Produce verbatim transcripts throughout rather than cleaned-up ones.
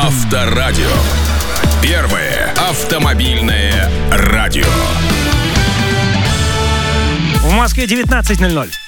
Авторадио. Первое автомобильное радио. В Москве девятнадцать ноль ноль.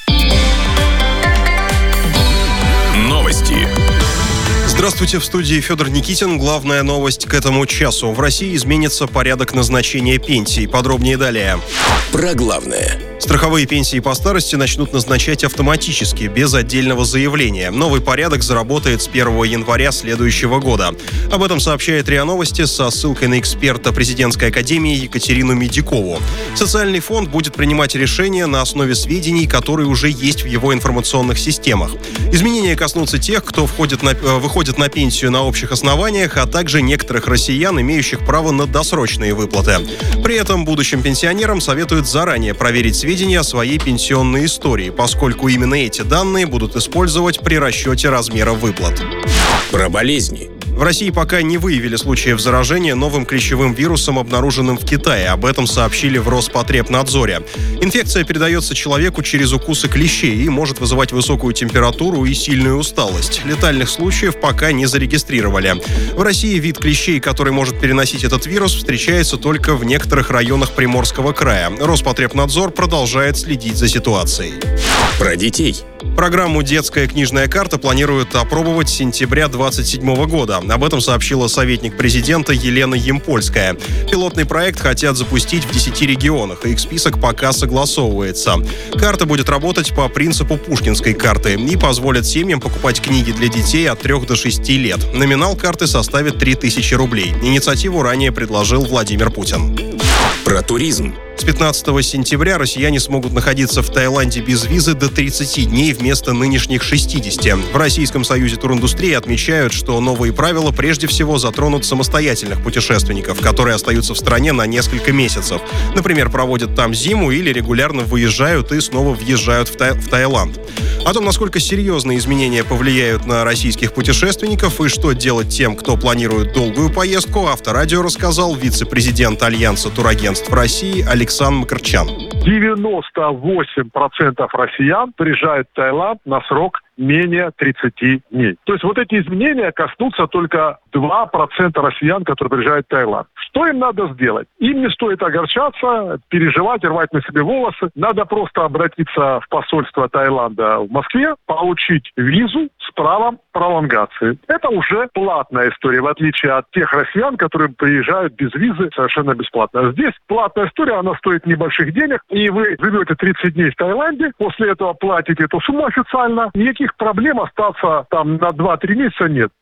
Новости. Здравствуйте, в студии Федор Никитин. Главная новость к этому часу. В России изменится порядок назначения пенсий. Подробнее далее. Про главное. Страховые пенсии по старости начнут назначать автоматически, без отдельного заявления. Новый порядок заработает с первого января следующего года. Об этом сообщает РИА Новости со ссылкой на эксперта Президентской академии Екатерину Медикову. Социальный фонд будет принимать решения на основе сведений, которые уже есть в его информационных системах. Изменения коснутся тех, кто входит на, выходит на пенсию на общих основаниях, а также некоторых россиян, имеющих право на досрочные выплаты. При этом будущим пенсионерам советуют заранее проверить сведения о своей пенсионной истории, поскольку именно эти данные будут использовать при расчете размера выплат. Про болезни. В России пока не выявили случаев заражения новым клещевым вирусом, обнаруженным в Китае. Об этом сообщили в Роспотребнадзоре. Инфекция передается человеку через укусы клещей и может вызывать высокую температуру и сильную усталость. Летальных случаев пока не зарегистрировали. В России вид клещей, который может переносить этот вирус, встречается только в некоторых районах Приморского края. Роспотребнадзор продолжает следить за ситуацией. Про детей. Программу «Детская книжная карта» планируют опробовать с сентября двадцать седьмого года. Об этом сообщила советник президента Елена Ямпольская. Пилотный проект хотят запустить в десяти регионах, и их список пока согласовывается. Карта будет работать по принципу пушкинской карты и позволит семьям покупать книги для детей от трёх до шести лет. Номинал карты составит три тысячи рублей. Инициативу ранее предложил Владимир Путин. Про туризм. С пятнадцатого сентября россияне смогут находиться в Таиланде без визы до тридцати дней вместо нынешних шестидесяти. В Российском союзе туриндустрии отмечают, что новые правила прежде всего затронут самостоятельных путешественников, которые остаются в стране на несколько месяцев. Например, проводят там зиму или регулярно выезжают и снова въезжают в, Та- в Таиланд. О том, насколько серьезные изменения повлияют на российских путешественников и что делать тем, кто планирует долгую поездку, Авторадио рассказал вице-президент Альянса турагентств России Александр Макарчан. девяносто восемь процентов россиян приезжают в Таиланд на срок менее тридцати дней. То есть вот эти изменения коснутся только два процента россиян, которые приезжают в Таиланд. Что им надо сделать? Им не стоит огорчаться, переживать, рвать на себе волосы. Надо просто обратиться в посольство Таиланда в Москве, получить визу с правом пролонгации. Это уже платная история, в отличие от тех россиян, которые приезжают без визы совершенно бесплатно. Здесь платная история, она стоит небольших денег, и вы живете тридцать дней в Таиланде, после этого платите эту сумму официально, никаких проблем остаться там на два-три месяца нет.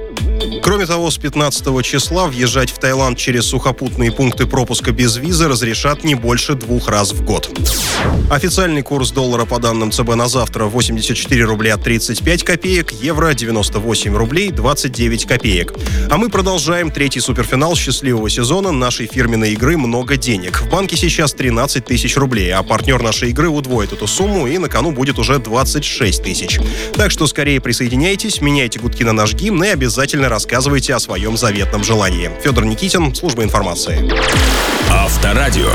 Кроме того, с пятнадцатого числа въезжать в Таиланд через сухопутные пункты пропуска без визы разрешат не больше двух раз в год. Официальный курс доллара по данным ЦБ на завтра восемьдесят четыре рубля тридцать пять копеек, евро девяносто восемь рублей двадцать девять копеек. А мы продолжаем третий суперфинал счастливого сезона нашей фирменной игры «Много денег». В банке сейчас тринадцать тысяч рублей, а партнер нашей игры удвоит эту сумму, и на кону будет уже двадцать шесть тысяч. Так что скорее присоединяйтесь, меняйте гудки на наш гимн и обязательно рассказывайте о своем заветном желании. Федор Никитин, служба информации. Авторадио.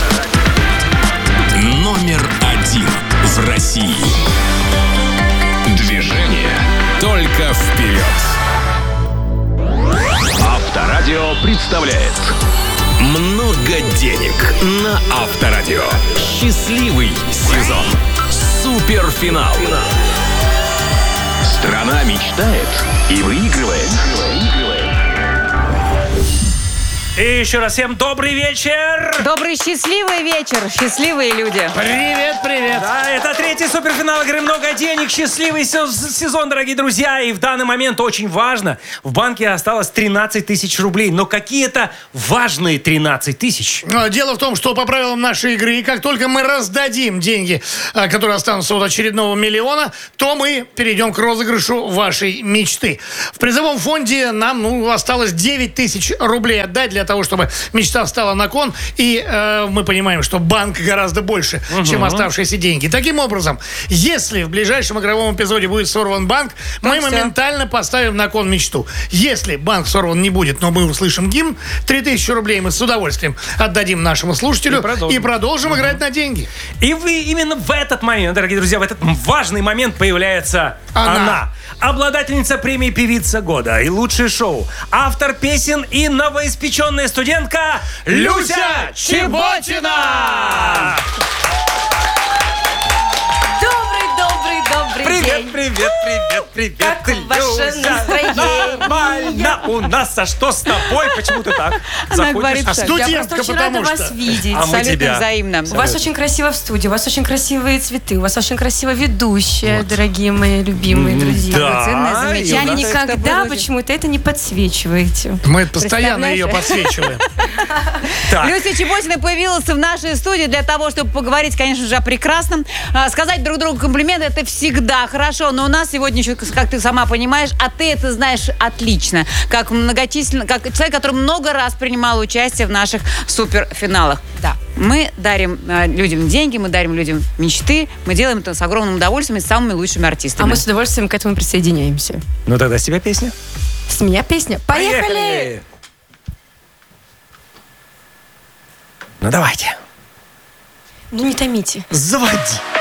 Номер один в России. Движение только вперед. Авторадио представляет «Много денег» на Авторадио. Счастливый сезон. Суперфинал. Страна мечтает и выигрывает. И еще раз всем добрый вечер! Добрый счастливый вечер, счастливые люди. Привет, привет! Да, это третий суперфинал игры «Много денег», счастливый сезон, дорогие друзья. И в данный момент очень важно, в банке осталось тринадцать тысяч рублей. Но какие-то важные тринадцать тысяч. Дело в том, что по правилам нашей игры, как только мы раздадим деньги, которые останутся от очередного миллиона, то мы перейдем к розыгрышу вашей мечты. В призовом фонде нам ну, осталось девять тысяч рублей отдать для того, чтобы мечта встала на кон. И э, мы понимаем, что банк гораздо больше, угу. чем оставшиеся деньги. Таким образом, если в ближайшем игровом эпизоде будет сорван банк, так мы все. моментально поставим на кон мечту. Если банк сорван не будет, но мы услышим гимн, три тысячи рублей мы с удовольствием отдадим нашему слушателю и продолжим, и продолжим угу. играть на деньги. И вы именно в этот момент, дорогие друзья, в этот важный момент появляется она. она. Обладательница премии «Певица года» и лучшее шоу. Автор песен и новоиспеченная студентка Люся Чеботина! Добрый Привет, день. привет, привет, привет, как Люся. Ваше настроение? Нормально у нас, а что с тобой? Почему ты так Она заходишь? говорит, А что студентка, я просто очень потому рада что... вас видеть. А мы Абсолютно тебя. взаимно. У вас очень красиво в студии, у вас очень красивые цветы, у вас очень красиво ведущая, вот. Дорогие мои любимые друзья. Да, Ценное Я замечание. никогда почему-то это не подсвечиваете. Мы постоянно ее подсвечиваем. Люся Чеботина появилась в нашей студии для того, чтобы поговорить, конечно же, о прекрасном. А, сказать друг другу комплименты — это всегда хорошо, но у нас сегодня еще, как ты сама понимаешь, а ты это знаешь отлично, как многочисленно, как человек, который много раз принимал участие в наших суперфиналах. Да. Мы дарим э, людям деньги, мы дарим людям мечты, мы делаем это с огромным удовольствием и с самыми лучшими артистами. А мы с удовольствием к этому присоединяемся. Ну тогда с тебя песня. С меня песня. Поехали! Поехали! Ну давайте. Ну не томите. Заводи.